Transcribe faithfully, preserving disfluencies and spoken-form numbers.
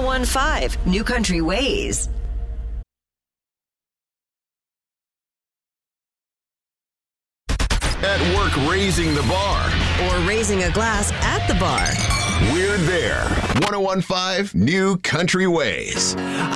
ten fifteen New Country Ways. At work raising the bar. Or raising a glass at the bar. We're there. ten fifteen New Country Ways.